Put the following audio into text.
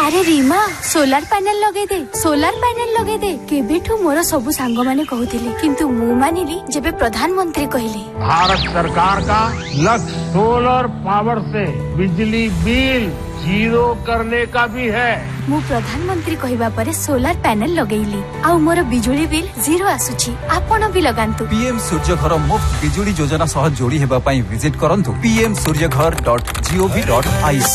अरे Reema solar panel लगे दे केबेठू मोर सबु सांग माने कहूतिले किंतु मु मानिली जेबे प्रधानमंत्री कहले। भारत सरकार का लक्ष्य सोलर पावर से बिजली बिल जीरो करने का भी है। मु प्रधानमंत्री कहिबा परे सोलार पैनल लगेइली आ मोर बिजुली बिल जीरो आसुची। आपण भी लगांतु। पीएम सूर्यघर मुफ्त बिजुली योजना सह जोड़ी हेबा पई विजिट करंतु pmsuryaghar.gov.in।